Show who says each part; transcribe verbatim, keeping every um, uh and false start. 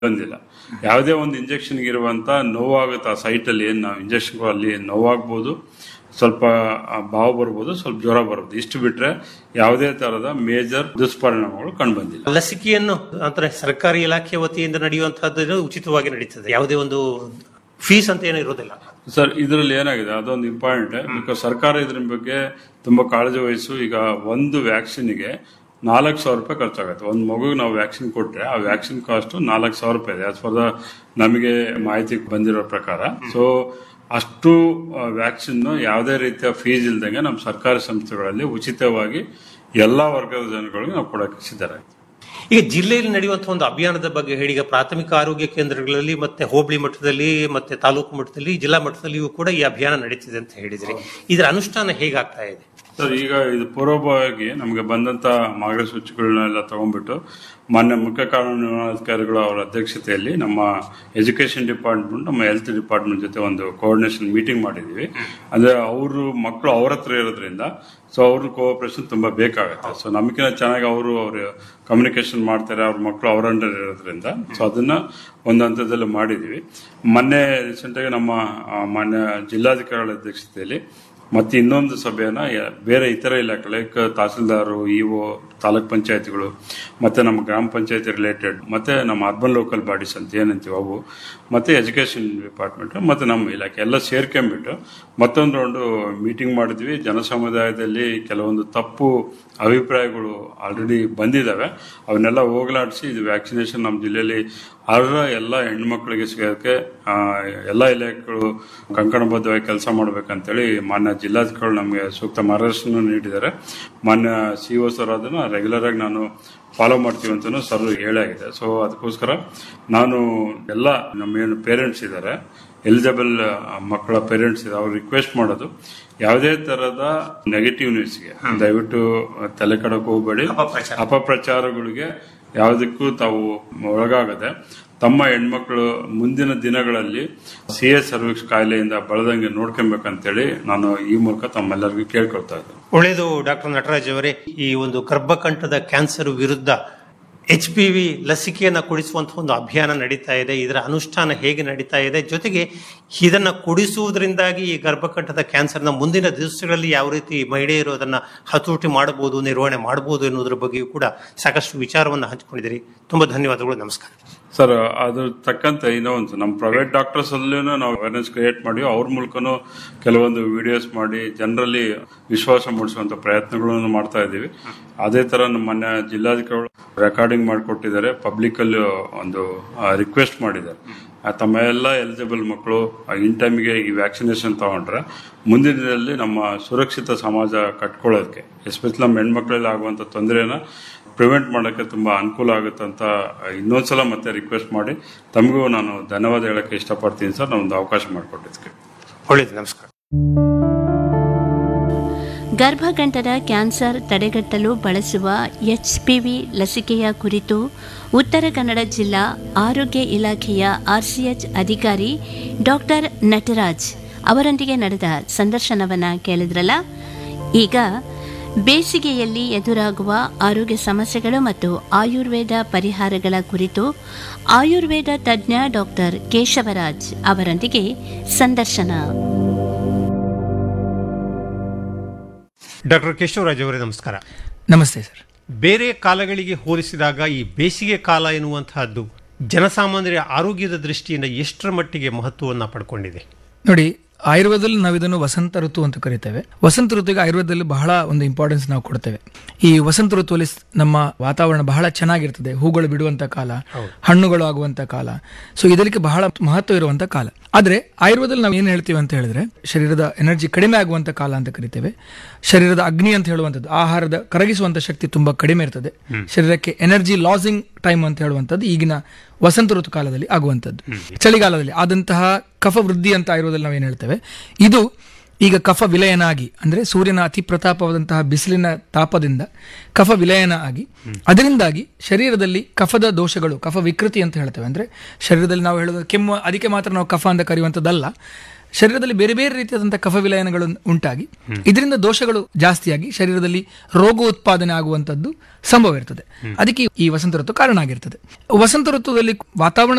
Speaker 1: ಬಂದಿಲ್ಲ. ಯಾವುದೇ ಒಂದು ಇಂಜೆಕ್ಷನ್ಗೆ ಇರುವಂತ ನೋವಾಗುತ್ತೆ ಆ ಸೈಟಲ್ಲಿ, ಏನು ನಾವು ಇಂಜೆಕ್ಷನ್ ಅಲ್ಲಿ ನೋವಾಗ್ಬೋದು, ಸ್ವಲ್ಪ ಬಾವು ಬರ್ಬೋದು, ಸ್ವಲ್ಪ ಜ್ವರ ಬರ್ಬೋದು. ಇಷ್ಟು ಬಿಟ್ರೆ ಯಾವುದೇ ತರಹದ ಮೇಜರ್ ದುಷ್ಪರಿಣಾಮಗಳು ಕಂಡು ಬಂದಿಲ್ಲ.
Speaker 2: ಲಸಿಕೆಯನ್ನು ಅಂದ್ರೆ ಸರ್ಕಾರಿ ಇಲಾಖೆ ವತಿಯಿಂದ ನಡೆಯುವಂತಹದ್ದು ಉಚಿತವಾಗಿ ನಡೀತದೆ, ಯಾವುದೇ ಒಂದು ಫೀಸ್ ಅಂತ ಏನೂ ಇರೋದಿಲ್ಲ
Speaker 1: ಸರ್. ಇದರಲ್ಲಿ ಏನಾಗಿದೆ ಅದೊಂದು ಇಂಪಾರ್ಟೆಂಟ್, ಬಿಕಾಸ್ ಸರ್ಕಾರ ಇದ್ರ ಬಗ್ಗೆ ತುಂಬಾ ಕಾಳಜಿ ವಹಿಸು. ಈಗ ಒಂದು ವ್ಯಾಕ್ಸಿನ್ಗೆ ನಾಲ್ಕು ಸಾವಿರ ರೂಪಾಯಿ ಖರ್ಚಾಗುತ್ತೆ. ಒಂದು ಮಗುಗೆ ನಾವು ವ್ಯಾಕ್ಸಿನ್ ಕೊಟ್ರೆ ಆ ವ್ಯಾಕ್ಸಿನ್ ಕಾಸ್ಟ್ ನಾಲ್ಕು ಸಾವಿರ ರೂಪಾಯಿ ಇದೆ, ಆಸ್ ಫಾರ್ ದ ನಮಗೆ ಮಾಹಿತಿ ಬಂದಿರೋ ಪ್ರಕಾರ. ಸೊ ಅಷ್ಟು ವ್ಯಾಕ್ಸಿನ್ ಯಾವುದೇ ರೀತಿಯ ಫೀಸ್ ಇಲ್ದಂಗೆ ನಮ್ಮ ಸರ್ಕಾರಿ ಸಂಸ್ಥೆಗಳಲ್ಲಿ ಉಚಿತವಾಗಿ ಎಲ್ಲಾ ವರ್ಗದ ಜನಗಳಿಗೆ ನಾವು ಕೊಡಕ್ಕೆ ಸಿದ್ಧರ.
Speaker 2: ಈಗ ಜಿಲ್ಲೆಯಲ್ಲಿ ನಡೆಯುವಂತಹ ಒಂದು ಅಭಿಯಾನದ ಬಗ್ಗೆ ಹೇಳಿ. ಈಗ ಪ್ರಾಥಮಿಕ ಆರೋಗ್ಯ ಕೇಂದ್ರಗಳಲ್ಲಿ ಮತ್ತೆ ಹೋಬಳಿ ಮಟ್ಟದಲ್ಲಿ ಮತ್ತೆ ತಾಲೂಕು ಮಟ್ಟದಲ್ಲಿ ಜಿಲ್ಲಾ ಮಟ್ಟದಲ್ಲಿಯೂ ಕೂಡ ಈ ಅಭಿಯಾನ ನಡೀತಿದೆ ಅಂತ ಹೇಳಿದ್ರಿ. ಇದರ ಅನುಷ್ಠಾನ ಹೇಗಾಗ್ತಾ ಇದೆ
Speaker 1: ಸರ್? ಈಗ ಇದು ಪೂರ್ವಭಾವಿಯಾಗಿ ನಮಗೆ ಬಂದಂತ ಮಾರ್ಗಸೂಚಿಗಳನ್ನೆಲ್ಲ ತಗೊಂಡ್ಬಿಟ್ಟು ಮಾನ್ಯ ಮುಖ್ಯ ಕಾನೂನಾಧಿಕಾರಿಗಳು ಅವರ ಅಧ್ಯಕ್ಷತೆಯಲ್ಲಿ ನಮ್ಮ ಎಜುಕೇಶನ್ ಡಿಪಾರ್ಟ್ಮೆಂಟ್ ನಮ್ಮ ಹೆಲ್ತ್ ಡಿಪಾರ್ಟ್ಮೆಂಟ್ ಜೊತೆ ಒಂದು ಕೋಆರ್ಡಿನೇಷನ್ ಮೀಟಿಂಗ್ ಮಾಡಿದೀವಿ. ಅಂದ್ರೆ ಅವರು ಮಕ್ಕಳು ಅವ್ರ ಹತ್ರ ಇರೋದ್ರಿಂದ ಸೊ ಅವ್ರ ಕೋಆಪರೇಷನ್ ತುಂಬಾ ಬೇಕಾಗುತ್ತೆ. ಸೊ ನಮಗಿನ ಚೆನ್ನಾಗಿ ಅವರು ಅವ್ರ ಕಮ್ಯುನಿಕೇಶನ್ ಮಾಡ್ತಾರೆ, ಅವ್ರ ಮಕ್ಕಳು ಅವ್ರ ಅಂಡರ್ ಇರೋದ್ರಿಂದ. ಸೊ ಅದನ್ನ ಒಂದು ಹಂತದಲ್ಲಿ ಮಾಡಿದೀವಿ. ಮೊನ್ನೆ ರೀಸೆಂಟ್ ಆಗಿ ನಮ್ಮ ಮಾನ್ಯ ಜಿಲ್ಲಾಧಿಕಾರಿಗಳ ಅಧ್ಯಕ್ಷತೆಯಲ್ಲಿ ಮತ್ತೆ ಇನ್ನೊಂದು ಸಭೆಯನ್ನ ಬೇರೆ ಇತರ ಇಲಾಖೆ ಲೈಕ್ ತಹಸೀಲ್ದಾರು, ಇಒ, ತಾಲೂಕ್ ಪಂಚಾಯತಿಗಳು, ಮತ್ತೆ ನಮ್ಮ ಗ್ರಾಮ ಪಂಚಾಯತಿ ರಿಲೇಟೆಡ್, ಮತ್ತೆ ನಮ್ಮ ಅರ್ಬನ್ ಲೋಕಲ್ ಬಾಡೀಸ್ ಅಂತ ಏನಂತೀವಿ ಅವು, ಮತ್ತೆ ಎಜುಕೇಶನ್ ಡಿಪಾರ್ಟ್ಮೆಂಟ್, ಮತ್ತೆ ನಮ್ಮ ಇಲಾಖೆ ಎಲ್ಲ ಸೇರ್ಕೊಂಡ್ಬಿಟ್ಟು ಮತ್ತೊಂದು ರೌಂಡ್ ಮೀಟಿಂಗ್ ಮಾಡಿದ್ವಿ. ಜನ ಸಮುದಾಯದಲ್ಲಿ ಕೆಲವೊಂದು ತಪ್ಪು ಅಭಿಪ್ರಾಯಗಳು ಆಲ್ರೆಡಿ ಬಂದಿದ್ದಾವೆ, ಅವನ್ನೆಲ್ಲ ಹೋಗಲಾಡಿಸಿ ಇದು ವ್ಯಾಕ್ಸಿನೇಷನ್ ನಮ್ಮ ಜಿಲ್ಲೆಯಲ್ಲಿ ಅರ್ಹ ಎಲ್ಲ ಹೆಣ್ಮಕ್ಳಿಗೆ ಸಿಗೋಕ್ಕೆ ಎಲ್ಲ ಇಲಾಖೆಗಳು ಕಂಕಣಬದ್ಧವಾಗಿ ಕೆಲಸ ಮಾಡ್ಬೇಕಂತೇಳಿ ಮಾನ್ಯ ಜಿಲ್ಲಾಧಿಕಾರಿಗಳು ನಮಗೆ ಸೂಕ್ತ ಮಾರ್ಗದರ್ಶನ ನೀಡಿದ್ದಾರೆ. ಮಾನ್ಯ ಸಿಒ ಸರ್ ಅದನ್ನ ರೆಗ್ಯುಲರ್ ಆಗಿ ನಾನು ಫಾಲೋ ಮಾಡ್ತೀವಿ ಅಂತ ಸರ್ ಹೇಳಾಗಿದೆ. ಸೊ ಅದಕ್ಕೋಸ್ಕರ ನಾನು ಎಲ್ಲ ನಮ್ಮ ಏನು ಪೇರೆಂಟ್ಸ್ ಇದ್ದಾರೆ, ಎಲಿಜಿಬಲ್ ಮಕ್ಕಳ ಪೇರೆಂಟ್ಸ್ ಇದೆ, ಅವ್ರು ರಿಕ್ವೆಸ್ಟ್ ಮಾಡೋದು ಯಾವುದೇ ತರಹದ ನೆಗೆಟಿವ್ ನ್ಯೂಸ್ಗೆ ದಯವಿಟ್ಟು ತಲೆ ಕಡಕ್ ಹೋಗಬೇಡಿ. ಅಪಪ್ರಚಾರಗಳಿಗೆ ಯಾವುದಕ್ಕೂ ತಾವು ಒಳಗಾಗದೆ ತಮ್ಮ ಹೆಣ್ಮಕ್ಳು ಮುಂದಿನ ದಿನಗಳಲ್ಲಿ ಸಿ ಎ ಸರ್ವಿಕ್ಸ್ ಕಾಯಿಲೆಯಿಂದ ಬಳದಂಗೆ ನೋಡ್ಕೊಬೇಕಂತೇಳಿ ನಾನು ಈ ಮೂಲಕ ತಮ್ಮೆಲ್ಲರಿಗೂ ಕೇಳ್ಕೊಳ್ತಾ ಇದ್ದೇನೆ.
Speaker 2: ಒಳ್ಳೆಯದು ಡಾಕ್ಟರ್ ನಟರಾಜ್ ಅವರೇ. ಈ ಒಂದು ಗರ್ಭಕಂಠದ ಕ್ಯಾನ್ಸರ್ ವಿರುದ್ಧ ಎಚ್ ಪಿ ವಿ ಲಸಿಕೆಯನ್ನ ಕೊಡಿಸುವಂತಹ ಒಂದು ಅಭಿಯಾನ ನಡೀತಾ ಇದೆ. ಇದರ ಅನುಷ್ಠಾನ ಹೇಗೆ ನಡೀತಾ ಇದೆ, ಜೊತೆಗೆ ಇದನ್ನ ಕೊಡಿಸುವುದರಿಂದಾಗಿ ಈ ಗರ್ಭಕಂಠದ ಕ್ಯಾನ್ಸರ್ನ ಮುಂದಿನ ದಿವಸಗಳಲ್ಲಿ ಯಾವ ರೀತಿ ಮಹಿಳೆಯರು ಅದನ್ನ ಹತೋಟಿ ಮಾಡಬಹುದು, ನಿರ್ವಹಣೆ ಮಾಡಬಹುದು ಎನ್ನುವುದರ ಬಗ್ಗೆಯೂ ಕೂಡ ಸಾಕಷ್ಟು ವಿಚಾರವನ್ನು ಹಂಚಿಕೊಂಡಿದ್ದೀರಿ. ತುಂಬಾ ಧನ್ಯವಾದಗಳು. ನಮಸ್ಕಾರ
Speaker 1: ಸರ್. ಅದ್ರ ತಕ್ಕಂತೆ ಇನ್ನೊಂದು ನಮ್ಮ ಪ್ರೈವೇಟ್ ಡಾಕ್ಟರ್ಸ್ ಅಲ್ಲೂ ನಾವು ಅವೇರ್ನೆಸ್ ಕ್ರಿಯೇಟ್ ಮಾಡಿ ಅವ್ರ ಮೂಲಕನೂ ಕೆಲವೊಂದು ವಿಡಿಯೋಸ್ ಮಾಡಿ ಜನರಲ್ಲಿ ವಿಶ್ವಾಸ ಮೂಡಿಸುವಂತ ಪ್ರಯತ್ನಗಳನ್ನು ಮಾಡ್ತಾ ಇದ್ದೀವಿ. ಅದೇ ತರ ನಮ್ಮ ಮೊನ್ನೆ ಜಿಲ್ಲಾಧಿಕಾರಿಗಳು ರೆಕಾರ್ಡಿಂಗ್ ಮಾಡಿಕೊಟ್ಟಿದ್ದಾರೆ, ಪಬ್ಲಿಕ್ ಅಲ್ಲಿ ಒಂದು ರಿಕ್ವೆಸ್ಟ್ ಮಾಡಿದ್ದಾರೆ. ತಮ್ಮ ಎಲ್ಲ ಎಲಿಜಿಬಲ್ ಮಕ್ಕಳು ಇನ್ ಟೈಮ್ಗೆ ಈ ವ್ಯಾಕ್ಸಿನೇಷನ್ ತಗೊಂಡ್ರೆ ಮುಂದಿನ ದಿನದಲ್ಲಿ ನಮ್ಮ ಸುರಕ್ಷಿತ ಸಮಾಜ ಕಟ್ಕೊಳ್ಳೋದಕ್ಕೆ, ಎಸ್ಪೆಷಲಿ ನಮ್ಮ ಹೆಣ್ಮಕ್ಳಲ್ಲಿ ಆಗುವಂತ ತೊಂದರೆನ ಪ್ರಿವೆಂಟ್ ಮಾಡೋಕ್ಕೆ ತುಂಬಾ ಅನುಕೂಲ ಆಗುತ್ತೆ ಅಂತ ಇನ್ನೊಂದ್ಸಲ ಮತ್ತೆ ರಿಕ್ವೆಸ್ಟ್ ಮಾಡಿ ತಮಗೂ ನಾನು ಧನ್ಯವಾದ ಹೇಳಕ್ಕೆ ಇಷ್ಟಪಡ್ತೀನಿ ಸರ್, ನಮ್ದು ಅವಕಾಶ ಮಾಡಿಕೊಟ್ಟಿದ್ದಕ್ಕೆ.
Speaker 2: ಒಳ್ಳೆಯದು, ನಮಸ್ಕಾರ.
Speaker 3: ಗರ್ಭಕಂಠದ ಕ್ಯಾನ್ಸರ್ ತಡೆಗಟ್ಟಲು ಬಳಸುವ ಎಚ್ ಪಿ ವಿ ಲಸಿಕೆಯ ಕುರಿತು ಉತ್ತರ ಕನ್ನಡ ಜಿಲ್ಲಾ ಆರೋಗ್ಯ ಇಲಾಖೆಯ ಆರ್ಸಿಎಚ್ ಅಧಿಕಾರಿ ಡಾಕ್ಟರ್ ನಟರಾಜ್ ಅವರೊಂದಿಗೆ ನಡೆದ ಸಂದರ್ಶನವನ್ನು ಕೇಳಿದ್ರಲ್ಲ. ಈಗ ಬೇಸಿಗೆಯಲ್ಲಿ ಎದುರಾಗುವ ಆರೋಗ್ಯ ಸಮಸ್ಯೆಗಳು ಮತ್ತು ಆಯುರ್ವೇದ ಪರಿಹಾರಗಳ ಕುರಿತು ಆಯುರ್ವೇದ ತಜ್ಞ ಡಾಕ್ಟರ್ ಕೇಶವರಾಜ್ ಅವರೊಂದಿಗೆ ಸಂದರ್ಶನ.
Speaker 2: ಡಾಕ್ಟರ್ ಕೇಶವರಾಜ್ ಅವರೇ, ನಮಸ್ಕಾರ.
Speaker 4: ನಮಸ್ತೆ ಸರ್.
Speaker 2: ಬೇರೆ ಕಾಲಗಳಿಗೆ ಹೋಲಿಸಿದಾಗ ಈ ಬೇಸಿಗೆ ಕಾಲ ಎನ್ನುವಂತಹದ್ದು ಜನಸಾಮಾನ್ಯರ ಆರೋಗ್ಯದ ದೃಷ್ಟಿಯಿಂದ ಎಷ್ಟರ ಮಟ್ಟಿಗೆ ಮಹತ್ವವನ್ನು ಪಡ್ಕೊಂಡಿದೆ?
Speaker 4: ನೋಡಿ, ಆಯುರ್ವೇದದಲ್ಲಿ ನಾವು ಇದನ್ನು ವಸಂತ ಋತು ಅಂತ ಕರಿತೇವೆ. ವಸಂತ ಋತುಗೆ ಆಯುರ್ವೇದದಲ್ಲಿ ಬಹಳ ಒಂದು ಇಂಪಾರ್ಟೆನ್ಸ್ ನಾವು ಕೊಡ್ತೇವೆ. ಈ ವಸಂತ ಋತುವಲ್ಲಿ ನಮ್ಮ ವಾತಾವರಣ ಬಹಳ ಚೆನ್ನಾಗಿರ್ತದೆ, ಹೂಗಳು ಬಿಡುವಂತ ಕಾಲ, ಹಣ್ಣುಗಳು ಆಗುವಂತ ಕಾಲ. ಸೊ ಇದಕ್ಕೆ ಬಹಳ ಮಹತ್ವ ಇರುವಂತ ಕಾಲ. ಆದ್ರೆ ಆಯುರ್ವೇದದಲ್ಲಿ ನಾವು ಏನ್ ಹೇಳ್ತೀವಿ ಅಂತ ಹೇಳಿದ್ರೆ, ಶರೀರದ ಎನರ್ಜಿ ಕಡಿಮೆ ಆಗುವಂತ ಕಾಲ ಅಂತ ಕರಿತೇವೆ. ಶರೀರದ ಅಗ್ನಿ ಅಂತ ಹೇಳುವಂಥದ್ದು, ಆಹಾರದ ಕರಗಿಸುವಂತ ಶಕ್ತಿ ತುಂಬಾ ಕಡಿಮೆ ಇರ್ತದೆ. ಶರೀರಕ್ಕೆ ಎನರ್ಜಿ ಲಾಸಿಂಗ್ ಟೈಮ್ ಅಂತ ಹೇಳುವಂಥದ್ದು ಈಗಿನ ವಸಂತ ಋತು ಕಾಲದಲ್ಲಿ ಆಗುವಂಥದ್ದು. ಚಳಿಗಾಲದಲ್ಲಿ ಆದಂತಹ ಕಫ ವೃದ್ಧಿ ಅಂತ ಆಯುರ್ವೇದದಲ್ಲಿ ನಾವು ಏನ್ ಹೇಳ್ತೇವೆ, ಇದು ಈಗ ಕಫ ವಿಲಯನ ಆಗಿ, ಅಂದ್ರೆ ಸೂರ್ಯನ ಅತಿ ಪ್ರತಾಪವಾದಂತಹ ಬಿಸಿಲಿನ ತಾಪದಿಂದ ಕಫ ವಿಲಯನ ಆಗಿ ಅದರಿಂದಾಗಿ ಶರೀರದಲ್ಲಿ ಕಫದ ದೋಷಗಳು, ಕಫ ವಿಕೃತಿ ಅಂತ ಹೇಳ್ತೇವೆ. ಅಂದ್ರೆ ಶರೀರದಲ್ಲಿ ನಾವು ಹೇಳೋದು ಕೆಮ್ಮು, ಅದಕ್ಕೆ ಮಾತ್ರ ನಾವು ಕಫ ಅಂತ ಕರೆಯುವಂಥದ್ದಲ್ಲ. ಶರೀರದಲ್ಲಿ ಬೇರೆ ಬೇರೆ ರೀತಿಯಾದಂತಹ ಕಫ ವಿಲಯನಗಳು ಉಂಟಾಗಿ ಇದರಿಂದ ದೋಷಗಳು ಜಾಸ್ತಿಯಾಗಿ ಶರೀರದಲ್ಲಿ ರೋಗ ಉತ್ಪಾದನೆ ಆಗುವಂತದ್ದು ಸಂಭವ ಇರ್ತದೆ. ಅದಕ್ಕೆ ಈ ವಸಂತ ಋತು ಕಾರಣ ಆಗಿರ್ತದೆ. ವಸಂತ ಋತುದಲ್ಲಿ ವಾತಾವರಣ